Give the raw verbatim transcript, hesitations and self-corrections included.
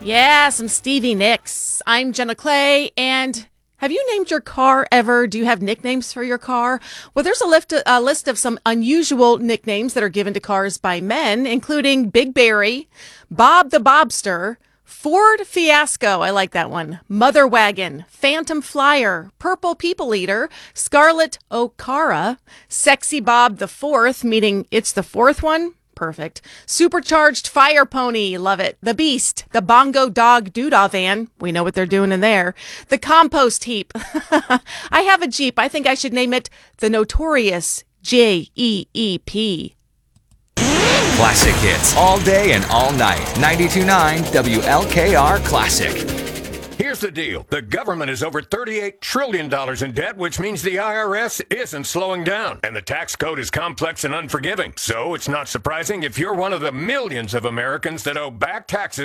Yeah, some Stevie Nicks. I'm Jenna Clay, and have you named your car ever? Do you have nicknames for your car? Well, there's a, lift, a list of some unusual nicknames that are given to cars by men, including Big Barry, Bob the Bobster, Ford Fiasco, I like that one, Mother Wagon, Phantom Flyer, Purple People Eater, Scarlet O'Cara, Sexy Bob the Fourth, meaning it's the fourth one. Perfect. Supercharged Fire Pony. Love it. The Beast. The Bongo Dog Doodah Van. We know what they're doing in there. The Compost Heap. I have a Jeep. I think I should name it the Notorious J E E P. Classic hits all day and all night. ninety-two point nine W L K R Classic. Here's the deal. The government is over thirty-eight trillion dollars in debt, which means the I R S isn't slowing down. And the tax code is complex and unforgiving. So it's not surprising if you're one of the millions of Americans that owe back taxes